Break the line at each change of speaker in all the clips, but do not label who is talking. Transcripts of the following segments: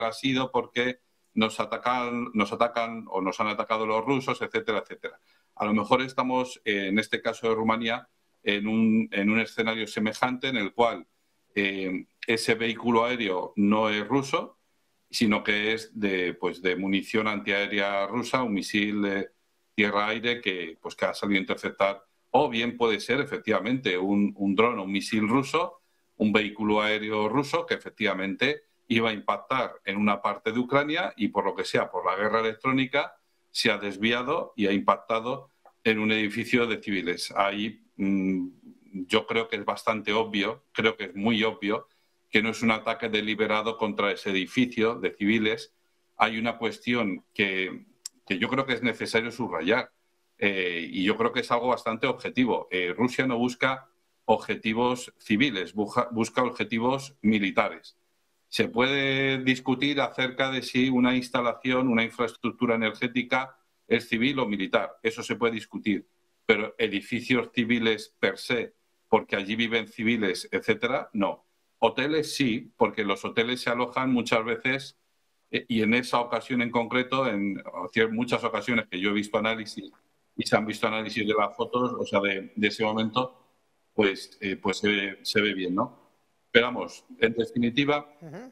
ha sido porque nos atacan o nos han atacado los rusos, etcétera, etcétera. A lo mejor estamos, en este caso de Rumanía, en un escenario semejante en el cual ese vehículo aéreo no es ruso, sino que es de munición antiaérea rusa, un misil tierra-aire que ha salido a interceptar, o bien puede ser efectivamente un dron o un misil ruso, un vehículo aéreo ruso que efectivamente iba a impactar en una parte de Ucrania y por lo que sea, por la guerra electrónica, se ha desviado y ha impactado en un edificio de civiles. Ahí yo creo que es bastante obvio, creo que es muy obvio, que no es un ataque deliberado contra ese edificio de civiles. Hay una cuestión que yo creo que es necesario subrayar y yo creo que es algo bastante objetivo. Rusia no busca objetivos civiles, busca objetivos militares. Se puede discutir acerca de si una instalación, una infraestructura energética es civil o militar. Eso se puede discutir. Pero edificios civiles per se, porque allí viven civiles, etcétera, no. Hoteles sí, porque los hoteles se alojan muchas veces y en esa ocasión en concreto, en muchas ocasiones que yo he visto análisis y se han visto análisis de las fotos, o sea, de ese momento, pues se ve bien, ¿no? Pero vamos, en definitiva,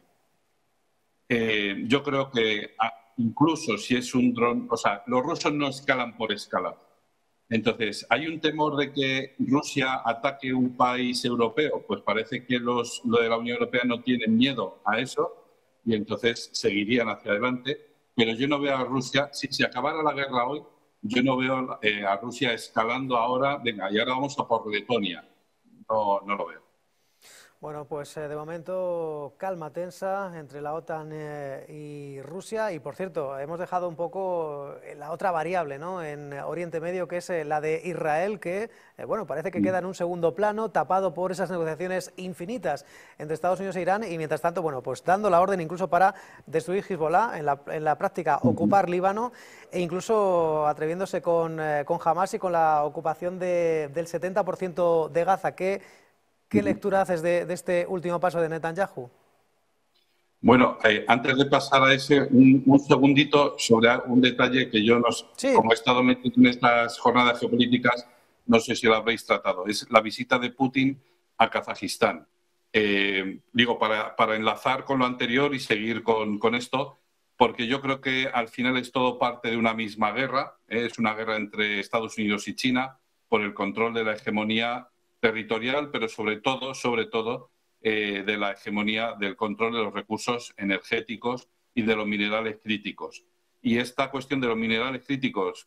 yo creo que incluso si es un dron, o sea, los rusos no escalan por escala. Entonces, ¿hay un temor de que Rusia ataque un país europeo? Pues parece que lo de la Unión Europea no tienen miedo a eso y entonces seguirían hacia adelante. Pero yo no veo a Rusia, si se acabara la guerra hoy, yo no veo a Rusia escalando ahora, venga, y ahora vamos a por Letonia. No lo veo.
Bueno, pues de momento calma tensa entre la OTAN y Rusia y, por cierto, hemos dejado un poco la otra variable, ¿no?, en Oriente Medio, que es la de Israel, que, bueno, parece que queda en un segundo plano, tapado por esas negociaciones infinitas entre Estados Unidos e Irán y, mientras tanto, bueno, pues dando la orden incluso para destruir Hezbollah, en la práctica ocupar Líbano e incluso atreviéndose con Hamas y con la ocupación del 70% de Gaza. ¿Qué lectura haces de este último paso de Netanyahu?
Bueno, antes de pasar a ese, un segundito sobre un detalle que yo, como he estado metido en estas jornadas geopolíticas, no sé si lo habréis tratado. Es la visita de Putin a Kazajistán. Digo, para enlazar con lo anterior y seguir con esto, porque yo creo que al final es todo parte de una misma guerra. Es una guerra entre Estados Unidos y China por el control de la hegemonía territorial, pero sobre todo de la hegemonía del control de los recursos energéticos y de los minerales críticos. Y esta cuestión de los minerales críticos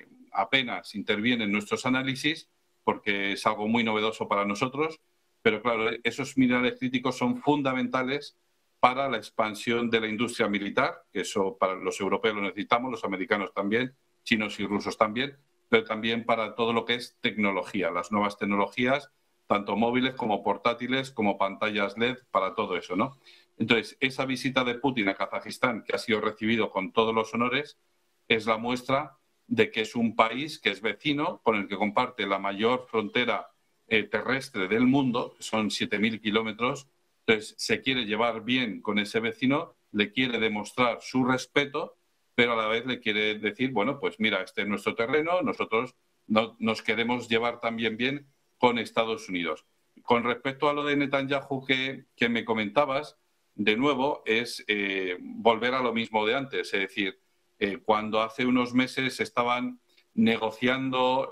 apenas interviene en nuestros análisis porque es algo muy novedoso para nosotros, pero claro, esos minerales críticos son fundamentales para la expansión de la industria militar, que eso para los europeos lo necesitamos, los americanos también, chinos y rusos también, pero también para todo lo que es tecnología, las nuevas tecnologías, tanto móviles como portátiles, como pantallas LED, para todo eso, ¿no? Entonces, esa visita de Putin a Kazajistán, que ha sido recibido con todos los honores, es la muestra de que es un país que es vecino, con el que comparte la mayor frontera terrestre del mundo, que son 7.000 kilómetros. Entonces, se quiere llevar bien con ese vecino, le quiere demostrar su respeto, pero a la vez le quiere decir, bueno, pues mira, este es nuestro terreno, nosotros nos queremos llevar también bien con Estados Unidos. Con respecto a lo de Netanyahu que me comentabas, de nuevo, es volver a lo mismo de antes. Es decir, cuando hace unos meses estaban negociando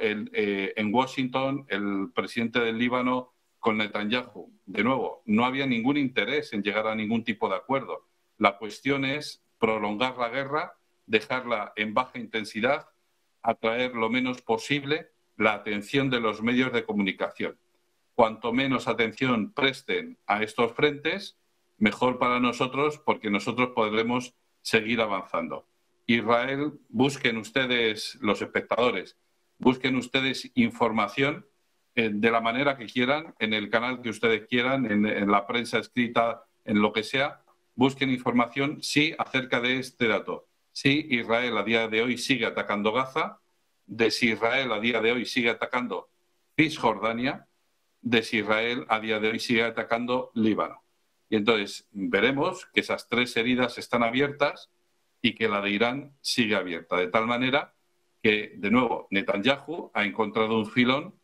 en Washington el presidente del Líbano con Netanyahu. De nuevo, no había ningún interés en llegar a ningún tipo de acuerdo. La cuestión es prolongar la guerra, dejarla en baja intensidad, atraer lo menos posible la atención de los medios de comunicación. Cuanto menos atención presten a estos frentes, mejor para nosotros, porque nosotros podremos seguir avanzando. Israel, busquen ustedes, los espectadores, busquen ustedes información de la manera que quieran, en el canal que ustedes quieran, en la prensa escrita, en lo que sea, busquen información, sí, acerca de este dato. Sí, Israel a día de hoy sigue atacando Gaza, de si Israel a día de hoy sigue atacando Cisjordania, de si Israel a día de hoy sigue atacando Líbano. Y entonces veremos que esas 3 heridas están abiertas y que la de Irán sigue abierta, de tal manera que, de nuevo, Netanyahu ha encontrado un filón